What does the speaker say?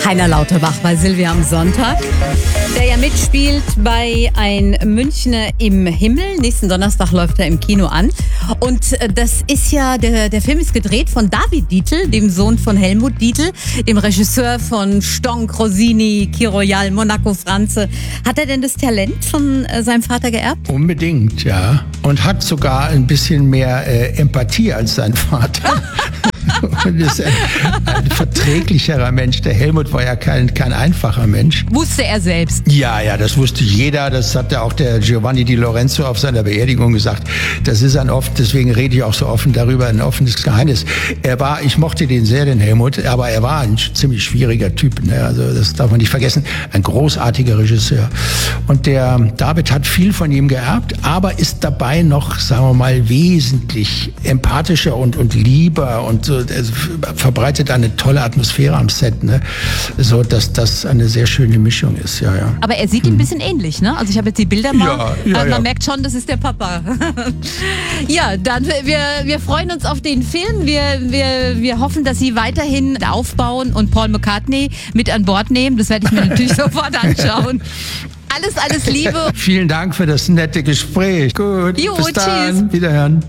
Heiner Lauterbach bei Silvia am Sonntag, der ja mitspielt bei Ein Münchner im Himmel. Nächsten Donnerstag läuft er im Kino an. Und das ist ja, der Film ist gedreht von David Dietl, dem Sohn von Helmut Dietl, dem Regisseur von Stonk, Rossini, Key Royal, Monaco, Franze. Hat er denn das Talent von seinem Vater geerbt? Unbedingt, ja. Und hat sogar ein bisschen mehr Empathie als sein Vater. Und ist ein verträglicherer Mensch. Der Helmut war ja kein einfacher Mensch. Wusste er selbst? Ja, das wusste jeder. Das hat ja auch der Giovanni Di Lorenzo auf seiner Beerdigung gesagt. Das ist deswegen rede ich auch so offen darüber, ein offenes Geheimnis. Ich mochte den sehr, den Helmut, aber er war ein ziemlich schwieriger Typ. Ne? Also das darf man nicht vergessen. Ein großartiger Regisseur. Und der David hat viel von ihm geerbt, aber ist dabei noch, sagen wir mal, wesentlich empathischer und lieber und so. Er verbreitet eine tolle Atmosphäre am Set, ne? So dass das eine sehr schöne Mischung ist, ja. Aber er sieht ihm ein bisschen ähnlich, ne? Also ich habe jetzt die Bilder mal, man merkt schon, das ist der Papa. Ja, dann wir freuen uns auf den Film. Wir hoffen, dass Sie weiterhin aufbauen und Paul McCartney mit an Bord nehmen. Das werde ich mir natürlich sofort anschauen. Alles Liebe. Vielen Dank für das nette Gespräch. Gut, bis dann. Tschüss. Wiederhören.